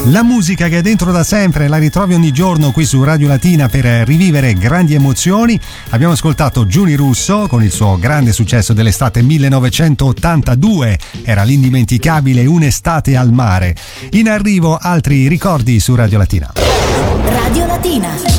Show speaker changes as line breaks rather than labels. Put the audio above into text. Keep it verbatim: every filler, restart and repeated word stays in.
La musica che è dentro da sempre la ritrovi ogni giorno qui su Radio Latina per rivivere grandi emozioni. Abbiamo ascoltato Giuni Russo con il suo grande successo dell'estate millenovecentottantadue, era l'indimenticabile Un'estate al mare. In arrivo altri ricordi su Radio Latina.
Radio Latina.